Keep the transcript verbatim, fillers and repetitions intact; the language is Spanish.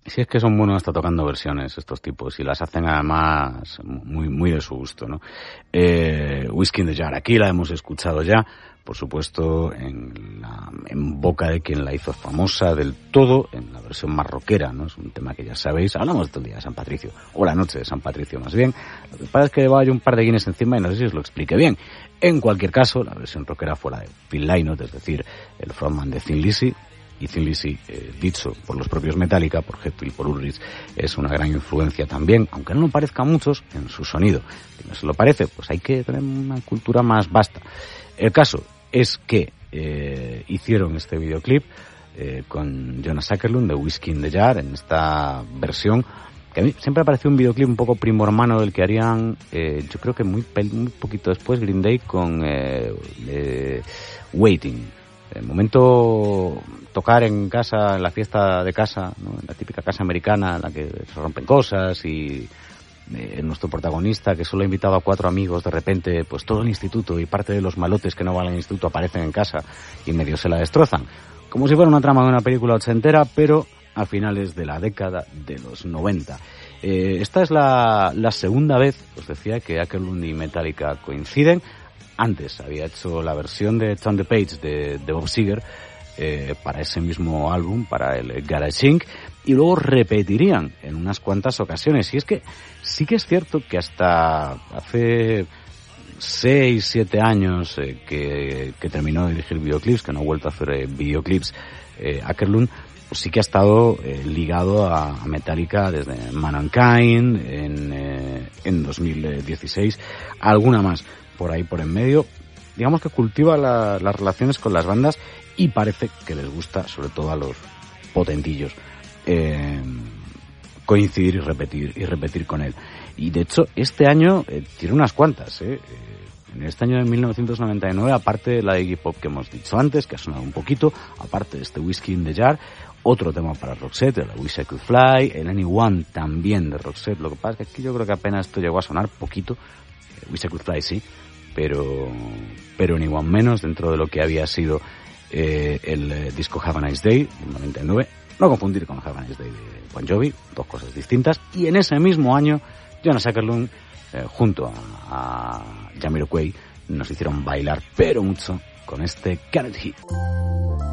Si es que son buenos hasta tocando versiones estos tipos y las hacen además muy muy de su gusto, ¿no? Eh, Whiskey in the Jar, aquí la hemos escuchado ya, por supuesto en, la, en boca de quien la hizo famosa del todo, en la versión más rockera, ¿no? Es un tema que ya sabéis, hablamos todo el día de San Patricio, o la noche de San Patricio más bien. Lo que pasa es que llevaba yo un par de guinness encima y no sé si os lo expliqué bien. En cualquier caso, la versión rockera fue la de Phil Lynott, es decir, el frontman de Thin Lizzy. Y Thin Lizzy, eh, dicho por los propios Metallica, por Hetfield y por Ulrich, es una gran influencia también, aunque no lo parezca a muchos, en su sonido. Si no se lo parece, pues hay que tener una cultura más vasta. El caso es que eh, hicieron este videoclip eh, con Jonas Åkerlund de Whiskey in the Jar, en esta versión, que a mí siempre ha parecido un videoclip un poco primo hermano del que harían, eh, yo creo que muy, muy poquito después, Green Day con eh, eh, Waiting. El momento tocar en casa, en la fiesta de casa, ¿no? En la típica casa americana en la que se rompen cosas y eh, nuestro protagonista, que solo ha invitado a cuatro amigos, de repente pues todo el instituto y parte de los malotes que no van al instituto aparecen en casa y medio se la destrozan. Como si fuera una trama de una película ochentera, pero a finales de la década de los noventa. Eh, esta es la, la segunda vez, os decía, que Åkerlund y Metallica coinciden. Antes había hecho la versión de Turn the Page de, de Bob Seger eh, para ese mismo álbum, para el Garage Incorporated, y luego repetirían en unas cuantas ocasiones. Y es que sí que es cierto que hasta hace seis, siete años eh, que, que terminó de dirigir videoclips, que no ha vuelto a hacer eh, videoclips, eh, Åkerlund, pues sí que ha estado eh, ligado a, a Metallica desde Mankind en, eh, en dos mil dieciséis, alguna más por ahí por en medio. Digamos que cultiva la, las relaciones con las bandas y parece que les gusta, sobre todo a los potentillos, eh, coincidir y repetir y repetir con él. Y de hecho este año eh, tiene unas cuantas, eh. En este año de mil novecientos noventa y nueve, aparte de la Iggy Pop que hemos dicho antes, que ha sonado un poquito, aparte de este Whiskey in the Jar, otro tema para Roxette, el Wish I Could Fly, el Anyone también de Roxette. Lo que pasa es que aquí yo creo que apenas esto llegó a sonar poquito. Wish I Could Fly sí, pero pero ni one menos dentro de lo que había sido eh, el eh, disco Have a Nice Day en noventa y nueve. No confundir con Have a Nice Day de Bon Jovi, dos cosas distintas. Y en ese mismo año, Jonas Åkerlund eh, junto a, a Jamiroquai nos hicieron bailar, pero mucho, con este Garage Hit.